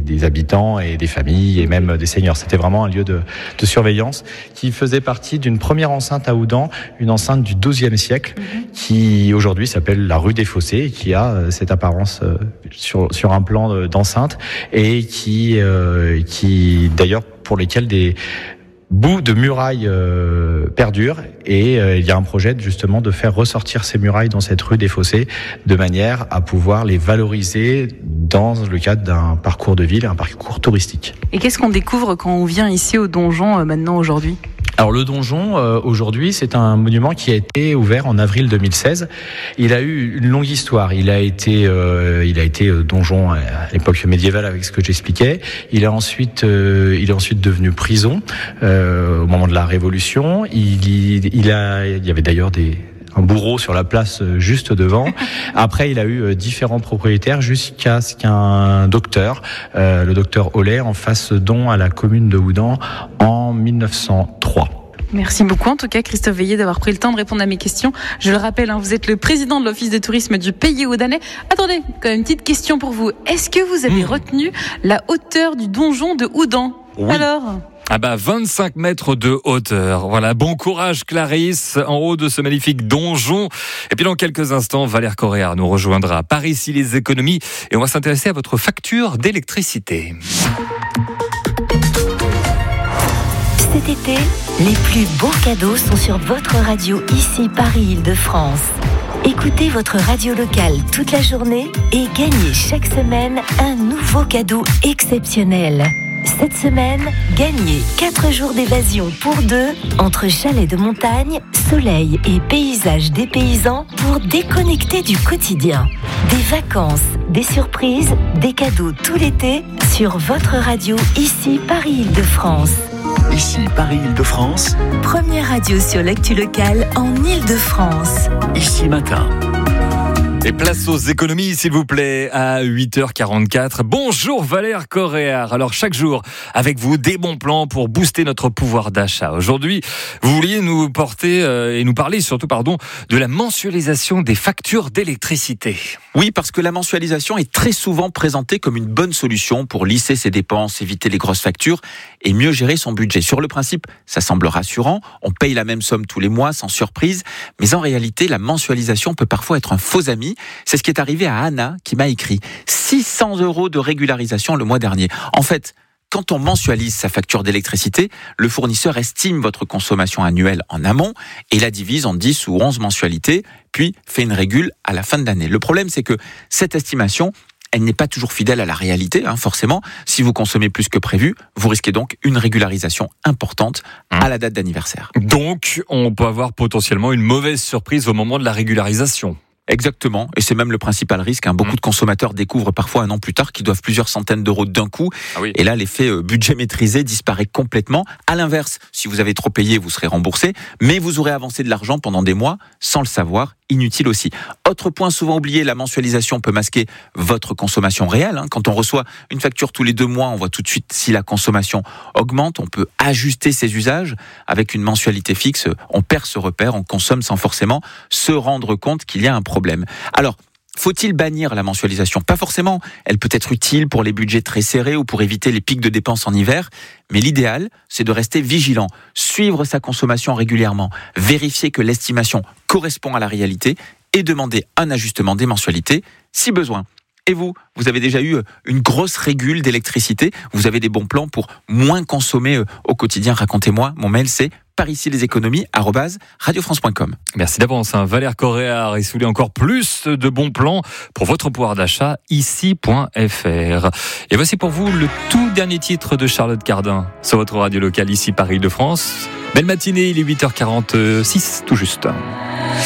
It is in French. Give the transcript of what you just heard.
des habitants et des familles et même des seniors. C'était vraiment un lieu de surveillance qui faisait partie d'une première enceinte à Houdan, une enceinte du XIIe siècle qui aujourd'hui s'appelle la rue des Fossés et qui a cette apparence sur un plan d'enceinte et qui d'ailleurs pour lesquels des bouts de murailles perdurent et il y a un projet justement de faire ressortir ces murailles dans cette rue des Fossés de manière à pouvoir les valoriser dans le cadre d'un parcours de ville, un parcours touristique. Et qu'est-ce qu'on découvre quand on vient ici au donjon maintenant aujourd'hui ? Alors le donjon, aujourd'hui, c'est un monument qui a été ouvert en avril 2016. Il a eu une longue histoire. Il a été donjon à l'époque médiévale avec ce que j'expliquais. Il est ensuite devenu prison au moment de la Révolution. Il y avait d'ailleurs un bourreau sur la place juste devant. Après, il a eu différents propriétaires jusqu'à ce qu'un docteur, le docteur Hollet, en fasse don à la commune de Houdan en 1903. Merci beaucoup en tout cas Christophe Veillet d'avoir pris le temps de répondre à mes questions. Je le rappelle, vous êtes le président de l'Office de tourisme du Pays houdanais. Attendez, quand même une petite question pour vous. Est-ce que vous avez retenu la hauteur du donjon de Houdan ? Oui. Alors ? 25 mètres de hauteur. Voilà, bon courage Clarisse, en haut de ce magnifique donjon. Et puis dans quelques instants, Valère Correa nous rejoindra par ici les économies et on va s'intéresser à votre facture d'électricité. Cet été, les plus beaux cadeaux sont sur votre radio ici Paris-Île-de-France. Écoutez votre radio locale toute la journée et gagnez chaque semaine un nouveau cadeau exceptionnel. Cette semaine, gagnez 4 jours d'évasion pour 2 entre chalets de montagne, soleil et paysages dépaysants pour déconnecter du quotidien. Des vacances, des surprises, des cadeaux tout l'été sur votre radio ici Paris-Île-de-France. Ici Paris-Île-de-France. Première radio sur l'actu locale en Île-de-France. Ici Matin. Et place aux économies, s'il vous plaît, à 8h44. Bonjour Valère Correa. Alors chaque jour, avec vous, des bons plans pour booster notre pouvoir d'achat. Aujourd'hui, vous vouliez nous porter et nous parler surtout, de la mensualisation des factures d'électricité. Oui, parce que la mensualisation est très souvent présentée comme une bonne solution pour lisser ses dépenses, éviter les grosses factures et mieux gérer son budget. Sur le principe, ça semble rassurant. On paye la même somme tous les mois sans surprise. Mais en réalité, la mensualisation peut parfois être un faux ami. C'est ce qui est arrivé à Anna qui m'a écrit 600 € de régularisation le mois dernier. En fait, quand on mensualise sa facture d'électricité, le fournisseur estime votre consommation annuelle en amont et la divise en 10 ou 11 mensualités, puis fait une régule à la fin de l'année. Le problème, c'est que cette estimation, elle n'est pas toujours fidèle à la réalité, forcément. Si vous consommez plus que prévu, vous risquez donc une régularisation importante à la date d'anniversaire. Donc, on peut avoir potentiellement une mauvaise surprise au moment de la régularisation. Exactement, et c'est même le principal risque. Beaucoup de consommateurs découvrent parfois un an plus tard qu'ils doivent plusieurs centaines d'euros d'un coup. Ah oui. Et là, l'effet budget maîtrisé disparaît complètement. À l'inverse, si vous avez trop payé, vous serez remboursé, mais vous aurez avancé de l'argent pendant des mois sans le savoir. Inutile aussi. Autre point souvent oublié, la mensualisation peut masquer votre consommation réelle. Quand on reçoit une facture tous les 2 mois, on voit tout de suite si la consommation augmente. On peut ajuster ses usages. Avec une mensualité fixe, on perd ce repère, on consomme sans forcément se rendre compte qu'il y a un problème. Alors, faut-il bannir la mensualisation ? Pas forcément. Elle peut être utile pour les budgets très serrés ou pour éviter les pics de dépenses en hiver. Mais l'idéal, c'est de rester vigilant, suivre sa consommation régulièrement, vérifier que l'estimation correspond à la réalité et demander un ajustement des mensualités si besoin. Et vous avez déjà eu une grosse régule d'électricité ? Vous avez des bons plans pour moins consommer au quotidien ? Racontez-moi. Mon mail, c'est paricileséconomies@radiofrance.com. Merci d'avance, Valère Correa. Et si vous voulez encore plus de bons plans pour votre pouvoir d'achat, ici.fr. Et voici pour vous le tout dernier titre de Charlotte Cardin sur votre radio locale ici Paris-Île-de-France. Belle matinée, il est 8h46 tout juste.